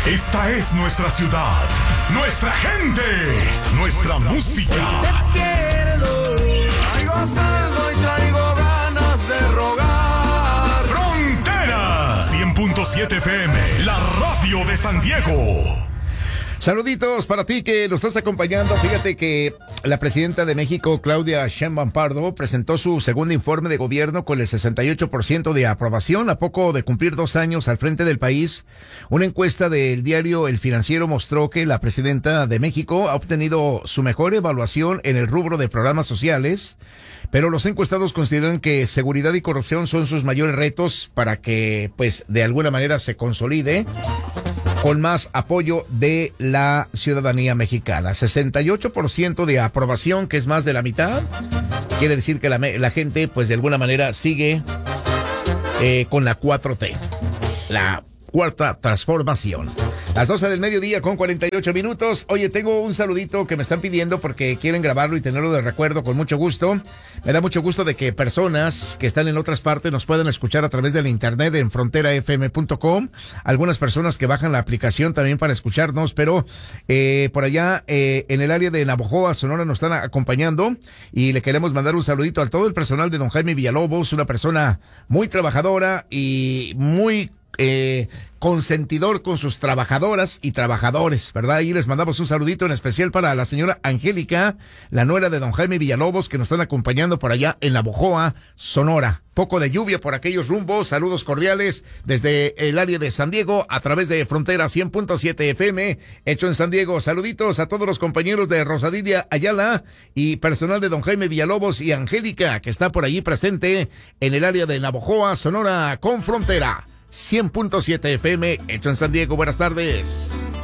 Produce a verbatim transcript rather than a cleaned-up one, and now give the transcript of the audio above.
Esta es nuestra ciudad, nuestra gente, nuestra, nuestra música. Te pierdo, traigo saldo y traigo ganas de rogar. Frontera cien punto siete F M, la radio de San Diego. Saluditos para ti que nos estás acompañando. Fíjate que la presidenta de México, Claudia Sheinbaum Pardo, presentó su segundo informe de gobierno con el sesenta y ocho por ciento de aprobación a poco de cumplir dos años al frente del país. Una encuesta del diario El Financiero mostró que la presidenta de México ha obtenido su mejor evaluación en el rubro de programas sociales, pero los encuestados consideran que seguridad y corrupción son sus mayores retos para que, pues, de alguna manera se consolide con más apoyo de la ciudadanía mexicana. sesenta y ocho por ciento de aprobación, que es más de la mitad. Quiere decir que la, la gente, pues de alguna manera, sigue eh, con la cuatro T. La cuarta transformación. Las doce del mediodía con cuarenta y ocho minutos. Oye, tengo un saludito que me están pidiendo porque quieren grabarlo y tenerlo de recuerdo con mucho gusto. Me da mucho gusto de que personas que están en otras partes nos puedan escuchar a través del internet en frontera f m punto com. Algunas personas que bajan la aplicación también para escucharnos, pero eh, por allá eh, en el área de Navojoa, Sonora, nos están acompañando y le queremos mandar un saludito a todo el personal de don Jaime Villalobos, una persona muy trabajadora y muy Eh, consentidor con sus trabajadoras y trabajadores, ¿verdad? Y les mandamos un saludito en especial para la señora Angélica, la nuera de don Jaime Villalobos, que nos están acompañando por allá en Navojoa, Sonora. Poco de lluvia por aquellos rumbos. Saludos cordiales desde el área de San Diego a través de Frontera cien punto siete F M, hecho en San Diego. Saluditos a todos los compañeros de Rosadilia Ayala y personal de don Jaime Villalobos y Angélica, que está por allí presente en el área de Navojoa, Sonora, con Frontera cien punto siete F M, hecho en San Diego. Buenas tardes.